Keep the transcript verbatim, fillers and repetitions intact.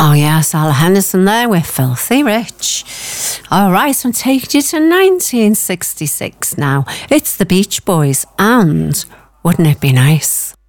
Oh yes, Al Henderson there with Filthy Rich. All right, so I'm taking you to nineteen sixty-six now. It's the Beach Boys and Wouldn't It Be Nice?